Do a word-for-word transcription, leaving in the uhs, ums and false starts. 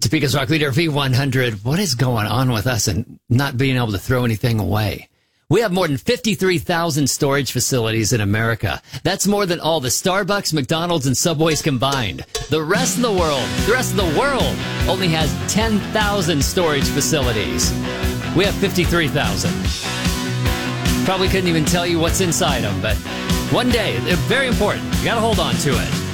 Topeka's Rock Leader V one hundred. What is going on with us and not being able to throw anything away? We have more than fifty-three thousand storage facilities in America. That's more than all the Starbucks, McDonald's, and Subways combined. The rest of the world, the rest of the world only has ten thousand storage facilities. We have fifty-three thousand. Probably couldn't even tell you what's inside them, but one day, they're very important. You gotta hold on to it.